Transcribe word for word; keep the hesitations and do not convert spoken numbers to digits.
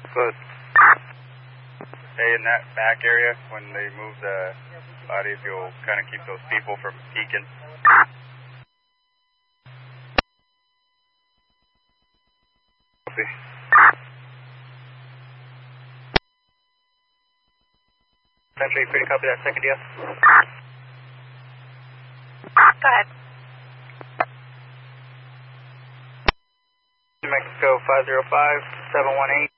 Good. Hey, in that back area, when they move the body, if you'll kind of keep those people from peeking. Copy. Century, free to copy that second deal. Go ahead. New Mexico five zero five, seven one eight.